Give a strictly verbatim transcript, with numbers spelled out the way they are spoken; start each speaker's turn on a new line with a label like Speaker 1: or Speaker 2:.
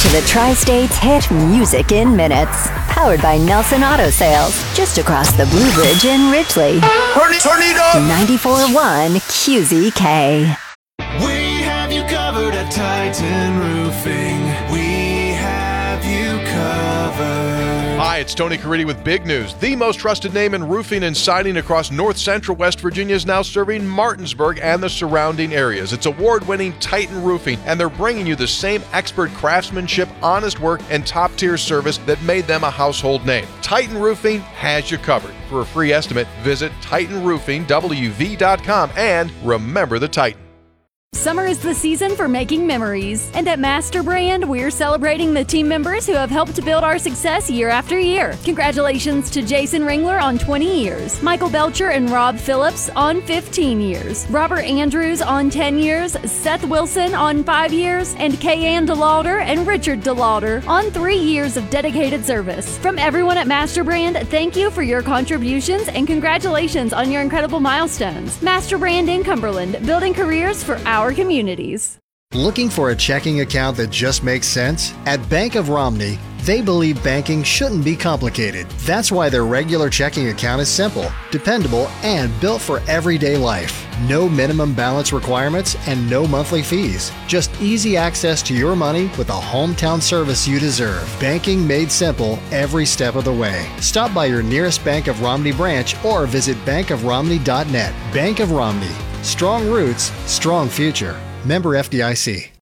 Speaker 1: to the Tri-State's hit Music in Minutes. Powered by Nelson Auto Sales, just across the Blue Bridge in Ridgely. ninety-four point one Q Z K.
Speaker 2: We have you covered at Titan Roofing. We have you covered.
Speaker 3: Hi, it's Tony Caridi with big news. The most trusted name in roofing and siding across north central West Virginia is now serving Martinsburg and the surrounding areas. It's award-winning Titan Roofing, and they're bringing you the same expert craftsmanship, honest work, and top-tier service that made them a household name. Titan Roofing has you covered. For a free estimate, visit titan roofing w v dot com and remember the Titan.
Speaker 4: Summer is the season for making memories, and at Master Brand, we're celebrating the team members who have helped build our success year after year. Congratulations to Jason Ringler on twenty years, Michael Belcher and Rob Phillips on fifteen years, Robert Andrews on ten years, Seth Wilson on five years, and Kay-Ann DeLauder and Richard DeLauder on three years of dedicated service. From everyone at Master Brand, thank you for your contributions and congratulations on your incredible milestones. Master Brand in Cumberland, building careers for our communities.
Speaker 5: Looking for a checking account that just makes sense? At Bank of Romney, they believe banking shouldn't be complicated. That's why their regular checking account is simple, dependable, and built for everyday life. No minimum balance requirements and no monthly fees. Just easy access to your money with a hometown service you deserve. Banking made simple every step of the way. Stop by your nearest Bank of Romney branch or visit bank of romney dot net. Bank of Romney. Strong roots, strong future. Member F D I C.